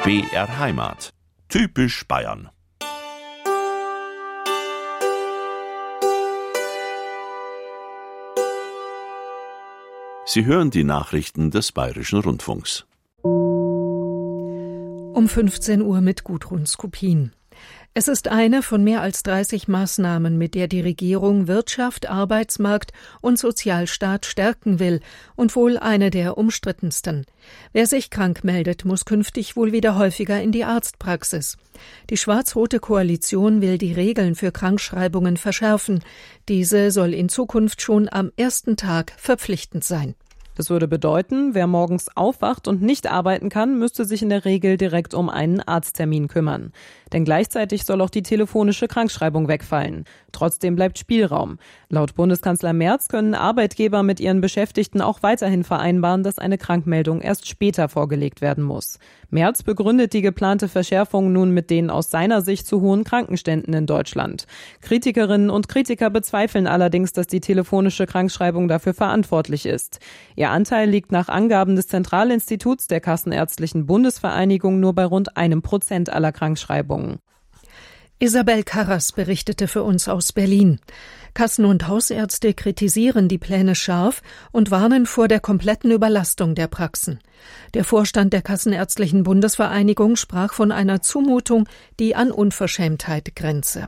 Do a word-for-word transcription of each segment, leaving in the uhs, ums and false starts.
B R Heimat. Typisch Bayern. Sie hören die Nachrichten des Bayerischen Rundfunks. Um fünfzehn Uhr mit Gudrun Skupin. Es ist eine von mehr als dreißig Maßnahmen, mit der die Regierung Wirtschaft, Arbeitsmarkt und Sozialstaat stärken will und wohl eine der umstrittensten. Wer sich krank meldet, muss künftig wohl wieder häufiger in die Arztpraxis. Die schwarz-rote Koalition will die Regeln für Krankschreibungen verschärfen. Diese soll in Zukunft schon am ersten Tag verpflichtend sein. Das würde bedeuten, wer morgens aufwacht und nicht arbeiten kann, müsste sich in der Regel direkt um einen Arzttermin kümmern. Denn gleichzeitig soll auch die telefonische Krankschreibung wegfallen. Trotzdem bleibt Spielraum. Laut Bundeskanzler Merz können Arbeitgeber mit ihren Beschäftigten auch weiterhin vereinbaren, dass eine Krankmeldung erst später vorgelegt werden muss. Merz begründet die geplante Verschärfung nun mit den aus seiner Sicht zu hohen Krankenständen in Deutschland. Kritikerinnen und Kritiker bezweifeln allerdings, dass die telefonische Krankschreibung dafür verantwortlich ist. Ihr Anteil liegt nach Angaben des Zentralinstituts der Kassenärztlichen Bundesvereinigung nur bei rund einem Prozent aller Krankschreibungen. Isabel Karras berichtete für uns aus Berlin. Kassen- und Hausärzte kritisieren die Pläne scharf und warnen vor der kompletten Überlastung der Praxen. Der Vorstand der Kassenärztlichen Bundesvereinigung sprach von einer Zumutung, die an Unverschämtheit grenze.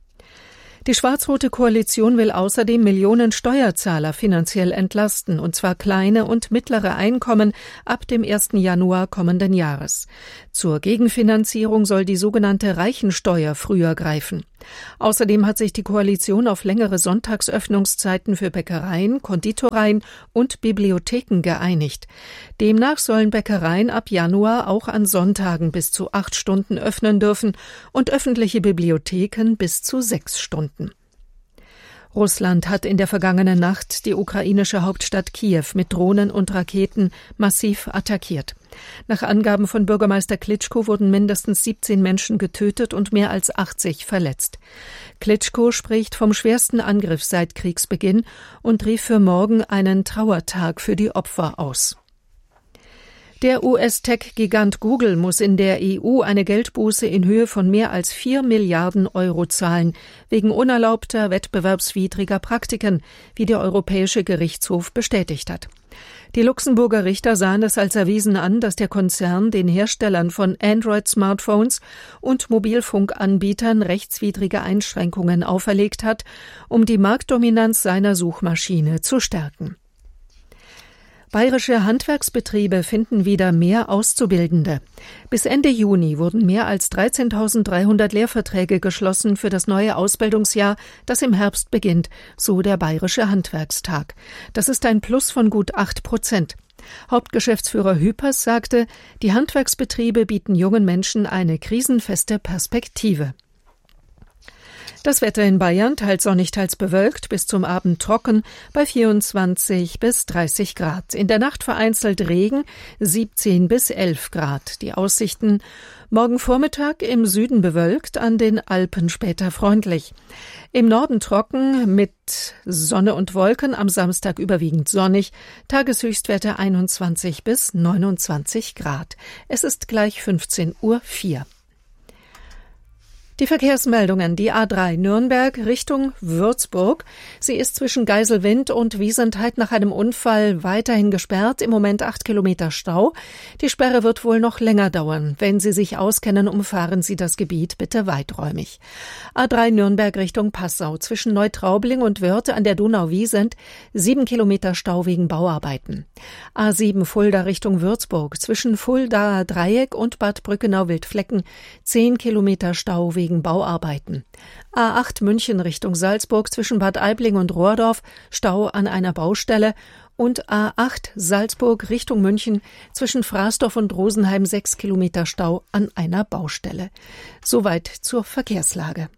Die schwarz-rote Koalition will außerdem Millionen Steuerzahler finanziell entlasten, und zwar kleine und mittlere Einkommen ab dem ersten Januar kommenden Jahres. Zur Gegenfinanzierung soll die sogenannte Reichensteuer früher greifen. Außerdem hat sich die Koalition auf längere Sonntagsöffnungszeiten für Bäckereien, Konditoreien und Bibliotheken geeinigt. Demnach sollen Bäckereien ab Januar auch an Sonntagen bis zu acht Stunden öffnen dürfen und öffentliche Bibliotheken bis zu sechs Stunden. Russland hat in der vergangenen Nacht die ukrainische Hauptstadt Kiew mit Drohnen und Raketen massiv attackiert. Nach Angaben von Bürgermeister Klitschko wurden mindestens siebzehn Menschen getötet und mehr als achtzig verletzt. Klitschko spricht vom schwersten Angriff seit Kriegsbeginn und rief für morgen einen Trauertag für die Opfer aus. Der U S-Tech-Gigant Google muss in der E U eine Geldbuße in Höhe von mehr als vier Milliarden Euro zahlen, wegen unerlaubter, wettbewerbswidriger Praktiken, wie der Europäische Gerichtshof bestätigt hat. Die Luxemburger Richter sahen es als erwiesen an, dass der Konzern den Herstellern von Android-Smartphones und Mobilfunkanbietern rechtswidrige Einschränkungen auferlegt hat, um die Marktdominanz seiner Suchmaschine zu stärken. Bayerische Handwerksbetriebe finden wieder mehr Auszubildende. Bis Ende Juni wurden mehr als dreizehntausenddreihundert Lehrverträge geschlossen für das neue Ausbildungsjahr, das im Herbst beginnt, so der Bayerische Handwerkstag. Das ist ein Plus von gut acht Prozent. Hauptgeschäftsführer Hüpers sagte, die Handwerksbetriebe bieten jungen Menschen eine krisenfeste Perspektive. Das Wetter in Bayern teils sonnig, teils bewölkt, bis zum Abend trocken bei vierundzwanzig bis dreißig Grad. In der Nacht vereinzelt Regen, siebzehn bis elf Grad. Die Aussichten: morgen Vormittag im Süden bewölkt, an den Alpen später freundlich. Im Norden trocken mit Sonne und Wolken, am Samstag überwiegend sonnig. Tageshöchstwerte einundzwanzig bis neunundzwanzig Grad. Es ist gleich fünfzehn Uhr vier. Die Verkehrsmeldungen: Die A drei Nürnberg Richtung Würzburg. Sie ist zwischen Geiselwind und Wiesentheit nach einem Unfall weiterhin gesperrt. Im Moment acht Kilometer Stau. Die Sperre wird wohl noch länger dauern. Wenn Sie sich auskennen, umfahren Sie das Gebiet bitte weiträumig. A drei Nürnberg Richtung Passau. Zwischen Neutraubling und Wörth an der Donau-Wiesent sieben Kilometer Stau wegen Bauarbeiten. A sieben Fulda Richtung Würzburg. Zwischen Fuldaer Dreieck und Bad Brückenau-Wildflecken zehn Kilometer Stau wegen Bauarbeiten. A acht München Richtung Salzburg zwischen Bad Aibling und Rohrdorf Stau an einer Baustelle und A acht Salzburg Richtung München zwischen Fraßdorf und Rosenheim sechs Kilometer Stau an einer Baustelle. Soweit zur Verkehrslage.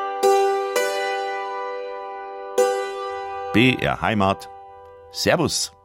B R Heimat. Servus.